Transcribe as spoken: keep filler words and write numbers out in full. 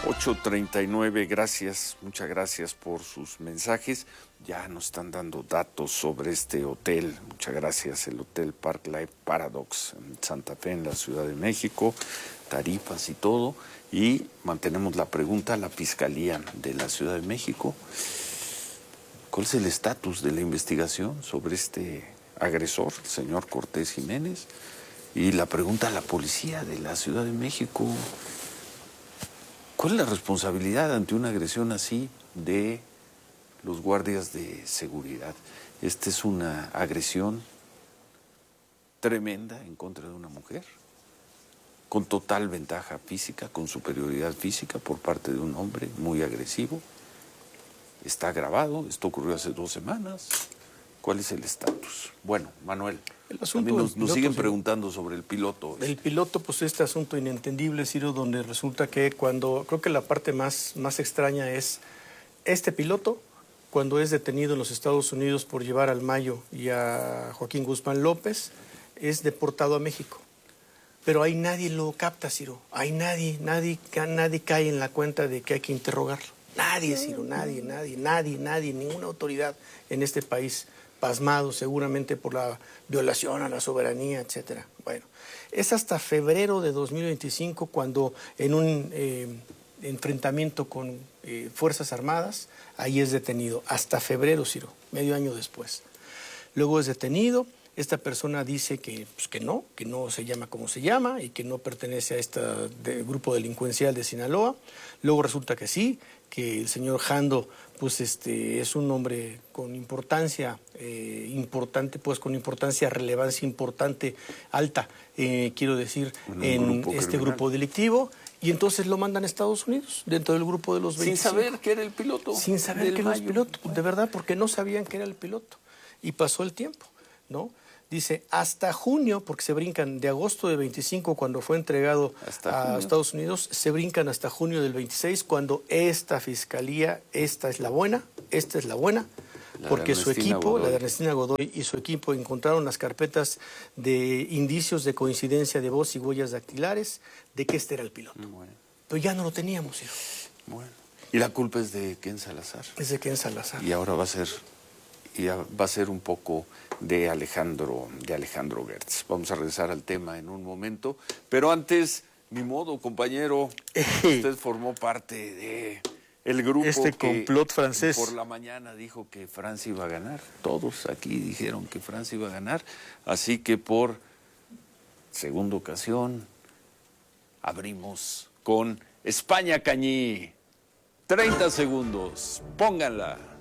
ocho treinta y nueve, gracias, muchas gracias por sus mensajes. Ya nos están dando datos sobre este hotel. Muchas gracias, el Hotel Park Life Paradox en Santa Fe, en la Ciudad de México, tarifas y todo. Y mantenemos la pregunta a la Fiscalía de la Ciudad de México. ¿Cuál es el estatus de la investigación sobre este agresor, el señor Cortés Jiménez? Y la pregunta a la policía de la Ciudad de México. ¿Cuál es la responsabilidad ante una agresión así de los guardias de seguridad? Esta es una agresión tremenda en contra de una mujer, con total ventaja física, con superioridad física por parte de un hombre muy agresivo. Está grabado, esto ocurrió hace dos semanas. ¿Cuál es el estatus? Bueno, Manuel, el asunto nos, piloto, nos siguen sí. preguntando sobre el piloto. El piloto, pues este asunto inentendible, Ciro, donde resulta que cuando, creo que la parte más, más extraña es este piloto, cuando es detenido en los Estados Unidos por llevar al Mayo y a Joaquín Guzmán López, es deportado a México. Pero ahí nadie lo capta, Ciro. Ahí nadie, nadie, nadie cae en la cuenta de que hay que interrogarlo. Nadie, Ciro, nadie, nadie, nadie, nadie, ninguna autoridad en este país, pasmado seguramente por la violación a la soberanía, etcétera. Bueno, es hasta febrero de dos mil veinticinco cuando en un eh, enfrentamiento con eh, Fuerzas Armadas, ahí es detenido. Hasta febrero, Ciro, medio año después. Luego es detenido. Esta persona dice que, pues, que no, que no se llama como se llama y que no pertenece a este de, grupo delincuencial de Sinaloa. Luego resulta que sí, que el señor Jando pues, este, es un hombre con importancia eh, importante, pues con importancia, relevancia importante, alta, eh, quiero decir, en grupo este criminal. Grupo delictivo. Y entonces lo mandan a Estados Unidos, dentro del grupo de los veinticinco. Sin saber que era el piloto. Sin saber que era el piloto, de verdad, porque no sabían que era el piloto. Y pasó el tiempo, ¿no? Dice, hasta junio, porque se brincan de agosto de veinticinco, cuando fue entregado a Estados Unidos, se brincan hasta junio del veintiséis, cuando esta fiscalía, esta es la buena, esta es la buena, la porque su equipo, Godoy. la de Ernestina Godoy y su equipo encontraron las carpetas de indicios de coincidencia de voz y huellas dactilares de que este era el piloto. Bueno. Pero ya no lo teníamos, hijo. Bueno. Y la culpa es de Ken Salazar. Es de Ken Salazar. Y ahora va a ser... y va a ser un poco de Alejandro, de Alejandro Gertz. Vamos a regresar al tema en un momento, pero antes, ni modo, compañero, usted formó parte de el grupo este que complot francés. Por la mañana dijo que Francia iba a ganar. Todos aquí dijeron que Francia iba a ganar, así que por segunda ocasión abrimos con España Cañí. treinta segundos, pónganla.